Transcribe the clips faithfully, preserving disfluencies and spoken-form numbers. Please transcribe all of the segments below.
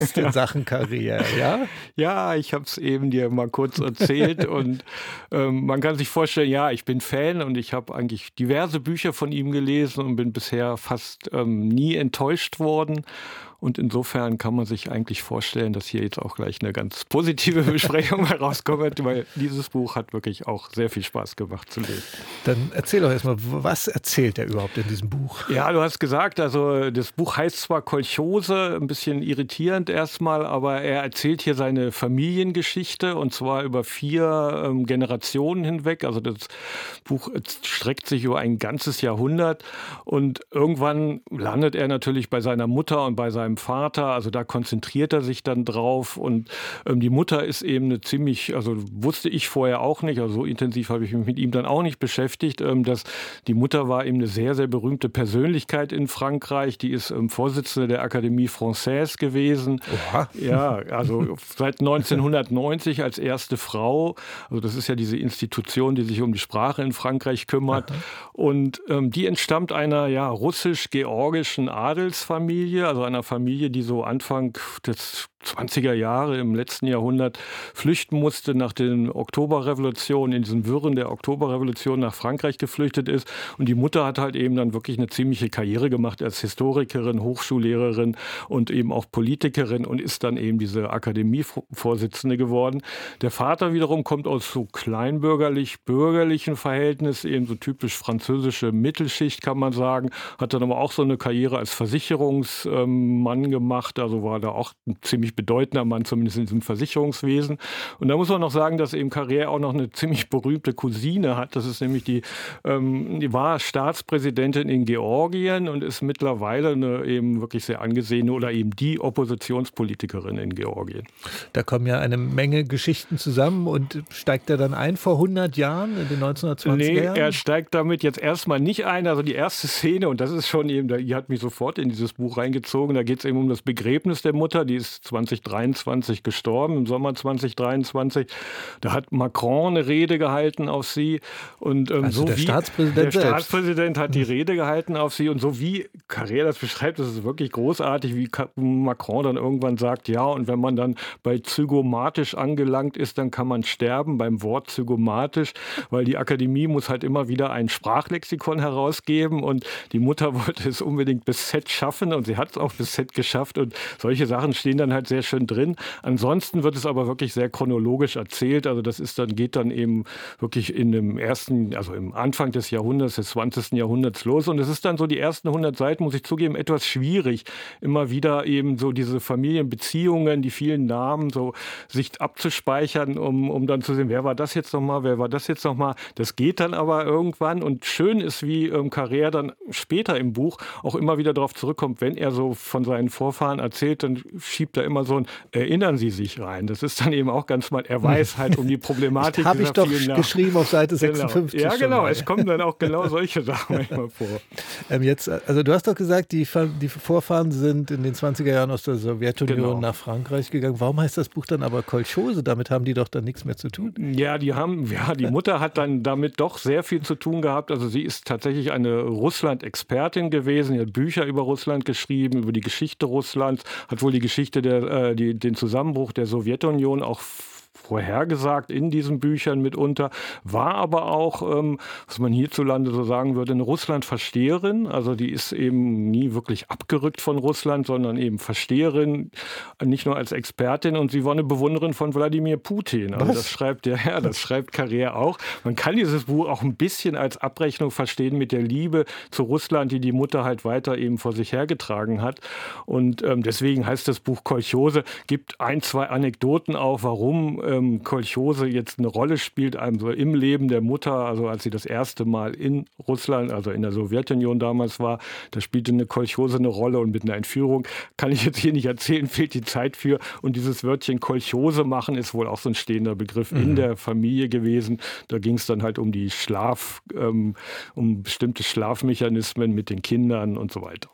in Sachen Karriere, ja? Ja, ich habe es eben dir mal kurz erzählt und ähm, man kann sich vorstellen, ja, ich bin Fan und ich habe eigentlich diverse Bücher von ihm gelesen und bin bisher fast ähm, nie enttäuscht worden. Und insofern kann man sich eigentlich vorstellen, dass hier jetzt auch gleich eine ganz positive Besprechung herauskommt, weil dieses Buch hat wirklich auch sehr viel Spaß gemacht zu lesen. Dann erzähl doch erstmal, was erzählt er überhaupt in diesem Buch? Ja, du hast gesagt, also das Buch heißt zwar Kolchose, ein bisschen irritierend erstmal, aber er erzählt hier seine Familiengeschichte und zwar über vier ähm, Generationen hinweg. Also das Buch streckt sich über ein ganzes Jahrhundert und irgendwann landet er natürlich bei seiner Mutter und bei seinem Vater. Also da konzentriert er sich dann drauf und ähm, die Mutter ist eben eine ziemlich, also wusste ich vorher auch nicht, also so intensiv habe ich mich mit ihm dann auch nicht beschäftigt, ähm, dass die Mutter war eben eine sehr, sehr berühmte Persönlichkeit in Frankreich. Die ist ähm, Vorsitzende der Académie Française gewesen. Oha. Ja, also seit neunzehnhundertneunzig als erste Frau. Also das ist ja diese Institution, die sich um die Sprache in Frankreich kümmert. Aha. Und ähm, die entstammt einer ja, russisch-georgischen Adelsfamilie, also einer Familie, die so Anfang des zwanziger Jahre im letzten Jahrhundert flüchten musste nach den Oktoberrevolutionen, in diesen Wirren der Oktoberrevolution nach Frankreich geflüchtet ist. Und die Mutter hat halt eben dann wirklich eine ziemliche Karriere gemacht als Historikerin, Hochschullehrerin und eben auch Politikerin und ist dann eben diese Akademievorsitzende geworden. Der Vater wiederum kommt aus so kleinbürgerlich-bürgerlichen Verhältnissen, eben so typisch französische Mittelschicht, kann man sagen. Hat dann aber auch so eine Karriere als Versicherungsmann gemacht, also war da auch ein ziemlich bedeutender Mann, zumindest in diesem Versicherungswesen. Und da muss man noch sagen, dass eben Carrère auch noch eine ziemlich berühmte Cousine hat. Das ist nämlich die, ähm, die war Staatspräsidentin in Georgien und ist mittlerweile eine eben wirklich sehr angesehene oder eben die Oppositionspolitikerin in Georgien. Da kommen ja eine Menge Geschichten zusammen und steigt er dann ein vor hundert Jahren, in den neunzehnhundertzwanziger Nee, Jahren? er steigt damit jetzt erstmal nicht ein. Also die erste Szene, und das ist schon eben, die hat mich sofort in dieses Buch reingezogen, da geht es eben um das Begräbnis der Mutter, die ist zwanzig dreiundzwanzig gestorben, im Sommer zwanzig dreiundzwanzig. Da hat Macron eine Rede gehalten auf sie. Und, ähm, also so der wie Staatspräsident Der selbst. Staatspräsident hat die Rede gehalten auf sie. Und so wie Carrère das beschreibt, das ist wirklich großartig, wie Macron dann irgendwann sagt, ja, und wenn man dann bei zygomatisch angelangt ist, dann kann man sterben beim Wort zygomatisch, weil die Akademie muss halt immer wieder ein Sprachlexikon herausgeben und die Mutter wollte es unbedingt bis Z schaffen und sie hat es auch bis Z geschafft und solche Sachen stehen dann halt sehr schön drin. Ansonsten wird es aber wirklich sehr chronologisch erzählt, also das ist dann, geht dann eben wirklich in dem ersten, also im Anfang des Jahrhunderts, des zwanzigsten Jahrhunderts los und es ist dann so die ersten hundert Seiten, muss ich zugeben, etwas schwierig, immer wieder eben so diese Familienbeziehungen, die vielen Namen so sich abzuspeichern, um, um dann zu sehen, wer war das jetzt nochmal, wer war das jetzt nochmal. Das geht dann aber irgendwann und schön ist, wie ähm, Carrère dann später im Buch auch immer wieder darauf zurückkommt, wenn er so von seinen Vorfahren erzählt, dann schiebt er immer so ein Erinnern Sie sich rein. Das ist dann eben auch ganz mal, er weiß halt um die Problematik. Habe ich doch Namen. geschrieben auf Seite sechsundfünfzig. Genau. Ja, genau, mal. Es kommen dann auch genau solche Sachen manchmal vor. Ähm, jetzt, also du hast doch gesagt, die, die Vorfahren sind in den zwanziger Jahren aus der Sowjetunion Genau. nach Frankreich gegangen. Warum heißt das Buch dann aber Kolchose? Damit haben die doch dann nichts mehr zu tun. Ja, die haben, ja, die Mutter hat dann damit doch sehr viel zu tun gehabt. Also sie ist tatsächlich eine Russland-Expertin gewesen. Sie hat Bücher über Russland geschrieben, über die Geschichte Russlands, hat wohl die Geschichte der, äh, die, den Zusammenbruch der Sowjetunion auch vorhergesagt in diesen Büchern mitunter, war aber auch, ähm, was man hierzulande so sagen würde, eine Russland-Versteherin. Also die ist eben nie wirklich abgerückt von Russland, sondern eben Versteherin, nicht nur als Expertin. Und sie war eine Bewunderin von Wladimir Putin. Also Was? das schreibt ja, ja, das schreibt Carrère auch. Man kann dieses Buch auch ein bisschen als Abrechnung verstehen mit der Liebe zu Russland, die die Mutter halt weiter eben vor sich hergetragen hat. Und ähm, deswegen heißt das Buch Kolchose, gibt ein, zwei Anekdoten auch, warum ähm, Kolchose jetzt eine Rolle spielt, also im Leben der Mutter, also als sie das erste Mal in Russland, also in der Sowjetunion damals war, da spielte eine Kolchose eine Rolle und mit einer Entführung kann ich jetzt hier nicht erzählen, fehlt die Zeit für. Und dieses Wörtchen Kolchose machen ist wohl auch so ein stehender Begriff mhm. in der Familie gewesen. Da ging es dann halt um die Schlaf, ähm, um bestimmte Schlafmechanismen mit den Kindern und so weiter.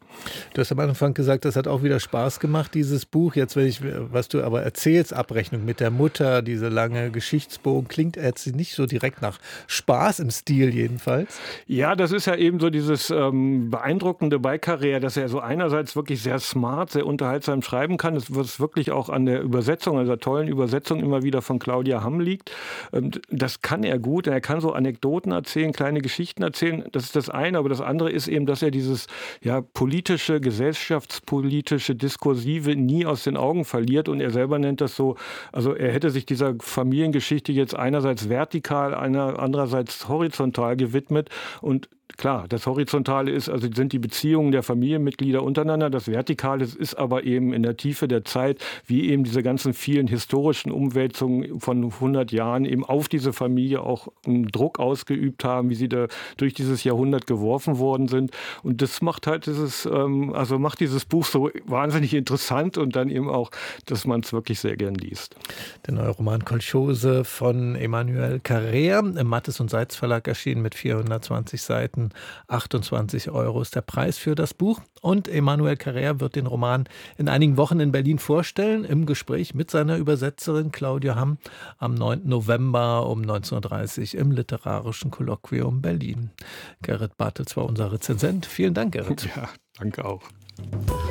Du hast am Anfang gesagt, das hat auch wieder Spaß gemacht, dieses Buch. Jetzt, wenn ich, was du aber erzählst, Abrechnung mit der Mutter, diese lange Geschichtsbogen, klingt jetzt nicht so direkt nach Spaß im Stil jedenfalls. Ja, das ist ja eben so dieses ähm, Beeindruckende bei Carrère, dass er so einerseits wirklich sehr smart, sehr unterhaltsam schreiben kann, das, was wirklich auch an der Übersetzung, also der tollen Übersetzung immer wieder von Claudia Hamm liegt. Und das kann er gut. Er kann so Anekdoten erzählen, kleine Geschichten erzählen. Das ist das eine. Aber das andere ist eben, dass er dieses ja, politische, gesellschaftspolitische, diskursive nie aus den Augen verliert. Und er selber nennt das so, also er hätte sich dieser Familiengeschichte jetzt einerseits vertikal, einer, andererseits horizontal gewidmet. Und klar, das Horizontale ist, also sind die Beziehungen der Familienmitglieder untereinander. Das Vertikale ist aber eben in der Tiefe der Zeit, wie eben diese ganzen vielen historischen Umwälzungen von hundert Jahren eben auf diese Familie auch einen Druck ausgeübt haben, wie sie da durch dieses Jahrhundert geworfen worden sind. Und das macht halt dieses, ähm, also macht dieses Buch so wahnsinnig interessant und dann eben auch, dass man es wirklich sehr gern liest. Der neue Roman Kolchose von Emmanuel Carrère im Mattes und Seitz Verlag erschienen mit vierhundertzwanzig Seiten. achtundzwanzig Euro ist der Preis für das Buch. Und Emmanuel Carrère wird den Roman in einigen Wochen in Berlin vorstellen, im Gespräch mit seiner Übersetzerin Claudia Hamm am neunten November um neunzehn Uhr dreißig im Literarischen Kolloquium Berlin. Gerrit Bartels war unser Rezensent. Vielen Dank, Gerrit. Ja, danke auch.